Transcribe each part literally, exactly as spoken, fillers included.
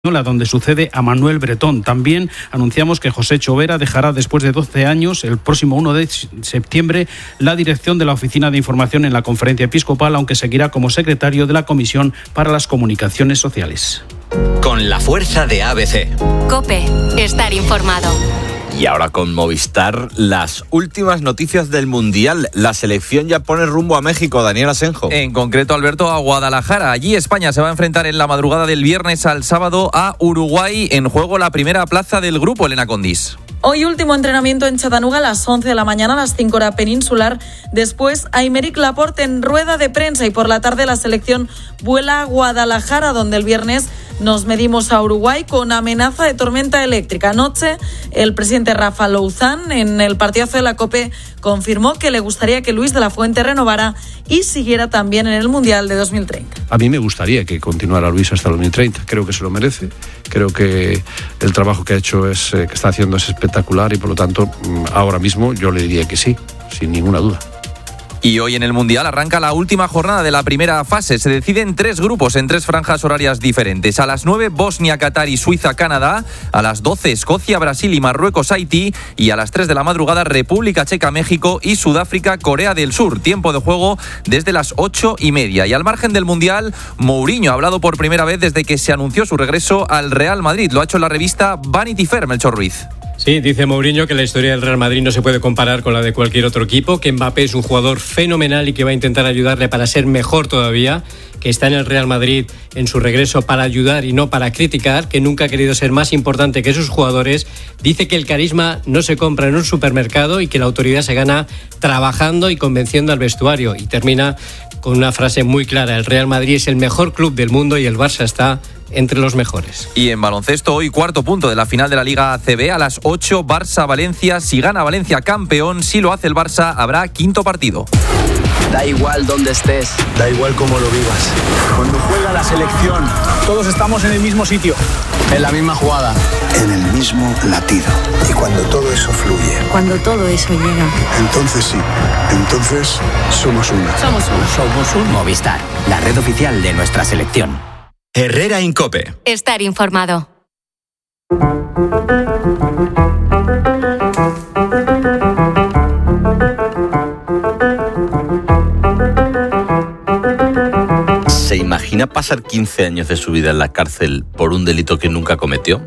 donde sucede a Manuel Bretón. También anunciamos que José Chovera dejará después de doce años, el próximo primero de septiembre, la dirección de la Oficina de Información en la Conferencia Episcopal, aunque seguirá como secretario de la Comisión para las Comunicaciones Sociales. Con la fuerza de A B C. COPE. Estar informado. Y ahora con Movistar, las últimas noticias del Mundial. La selección ya pone rumbo a México, Daniel Asenjo. En concreto, Alberto, a Guadalajara. Allí España se va a enfrentar en la madrugada del viernes al sábado a Uruguay. En juego la primera plaza del grupo, Elena Condis. Hoy último entrenamiento en Chattanooga a las once de la mañana, a las cinco hora peninsular. Después, Aymeric Laporte en rueda de prensa y por la tarde la selección vuela a Guadalajara, donde el viernes nos medimos a Uruguay con amenaza de tormenta eléctrica. Anoche, el presidente Rafa Louzán, en el partidazo de la COPE, confirmó que le gustaría que Luis de la Fuente renovara y siguiera también en el Mundial de dos mil treinta. A mí me gustaría que continuara Luis hasta dos mil treinta. Creo que se lo merece. Creo que el trabajo que ha hecho, es, que está haciendo es espectacular y por lo tanto, ahora mismo yo le diría que sí, sin ninguna duda. Y hoy en el Mundial arranca la última jornada de la primera fase. Se deciden tres grupos en tres franjas horarias diferentes. A las nueve, Bosnia, Qatar y Suiza, Canadá. A las doce, Escocia, Brasil y Marruecos, Haití. Y a las tres de la madrugada, República Checa, México y Sudáfrica, Corea del Sur. Tiempo de juego desde las ocho y media. Y al margen del Mundial, Mourinho ha hablado por primera vez desde que se anunció su regreso al Real Madrid. Lo ha hecho en la revista Vanity Fair, Melchor Ruiz. Sí, dice Mourinho que la historia del Real Madrid no se puede comparar con la de cualquier otro equipo, que Mbappé es un jugador fenomenal y que va a intentar ayudarle para ser mejor todavía, que está en el Real Madrid en su regreso para ayudar y no para criticar, que nunca ha querido ser más importante que sus jugadores. Dice que el carisma no se compra en un supermercado y que la autoridad se gana trabajando y convenciendo al vestuario. Y termina con una frase muy clara: el Real Madrid es el mejor club del mundo y el Barça está entre los mejores. Y en baloncesto, hoy cuarto punto de la final de la Liga A C B a las ocho, Barça-Valencia. Si gana Valencia, campeón. Si lo hace el Barça, habrá quinto partido. Da igual dónde estés, da igual cómo lo vivas. Cuando juega la selección, todos estamos en el mismo sitio, en la misma jugada, en el mismo latido. Y cuando todo eso fluye, cuando todo eso llega, entonces sí, entonces somos uno. Somos uno. Somos un Movistar, la red oficial de nuestra selección. Herrera en COPE. Estar informado. ¿Se imagina pasar quince años de su vida en la cárcel por un delito que nunca cometió?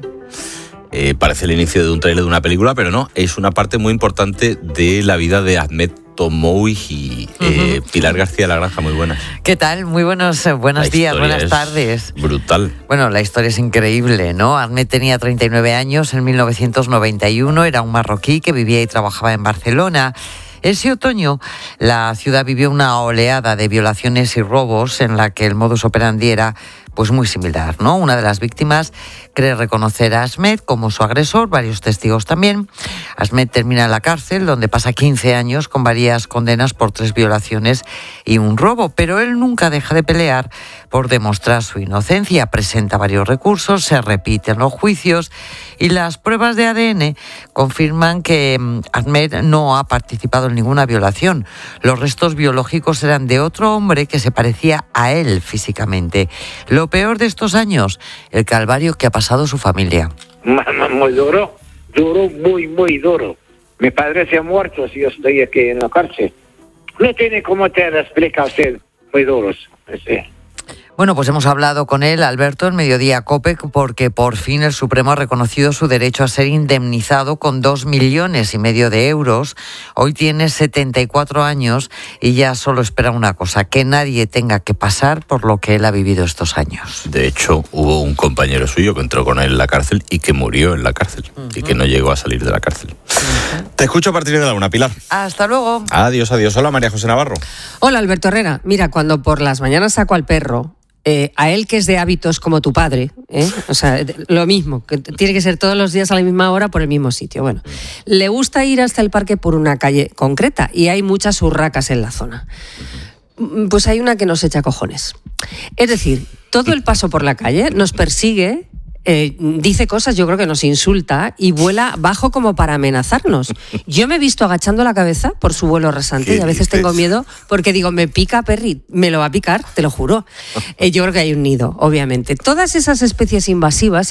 Eh, parece el inicio de un tráiler de una película, pero no, es una parte muy importante de la vida de Ahmed Tomouj y eh, uh-huh. Pilar García de la Granja. Muy buenas. ¿Qué tal? Muy buenos, buenos días, buenas tardes. Brutal. Bueno, la historia es increíble, ¿no? Ahmed tenía treinta y nueve años en mil novecientos noventa y uno, era un marroquí que vivía y trabajaba en Barcelona. Ese otoño, la ciudad vivió una oleada de violaciones y robos en la que el modus operandi era pues muy similar, ¿no? Una de las víctimas cree reconocer a Ahmed como su agresor, varios testigos también. Ahmed termina en la cárcel, donde pasa quince años con varias condenas por tres violaciones y un robo, pero él nunca deja de pelear por demostrar su inocencia. Presenta varios recursos, se repiten los juicios y las pruebas de A D N confirman que Ahmed no ha participado en ninguna violación. Los restos biológicos eran de otro hombre que se parecía a él físicamente. Lo peor de estos años, el calvario que ha pasado su familia. Muy duro, duro, muy, muy duro. Mi padre se ha muerto si yo estoy aquí en la cárcel. No tiene cómo te lo explica usted, muy duros. Sí. Bueno, pues hemos hablado con él, Alberto, en Mediodía COPE, porque por fin el Supremo ha reconocido su derecho a ser indemnizado con dos millones y medio de euros. Hoy tiene setenta y cuatro años y ya solo espera una cosa: que nadie tenga que pasar por lo que él ha vivido estos años. De hecho, hubo un compañero suyo que entró con él en la cárcel y que murió en la cárcel, uh-huh. y que no llegó a salir de la cárcel. Uh-huh. Te escucho a partir de la una, Pilar. Hasta luego. Adiós, adiós. Hola, María José Navarro. Hola, Alberto Herrera. Mira, cuando por las mañanas saco al perro, Eh, a él, que es de hábitos como tu padre, ¿eh? O sea, lo mismo, que tiene que ser todos los días a la misma hora por el mismo sitio. Bueno, le gusta ir hasta el parque por una calle concreta y hay muchas urracas en la zona. Pues hay una que nos echa cojones. Es decir, todo el paso por la calle nos persigue eh, dice cosas, yo creo que nos insulta y vuela bajo como para amenazarnos. Yo me he visto agachando la cabeza por su vuelo rasante y a veces tengo miedo porque digo, me pica Perry, me lo va a picar, te lo juro. Eh, yo creo que hay un nido, obviamente. Todas esas especies invasivas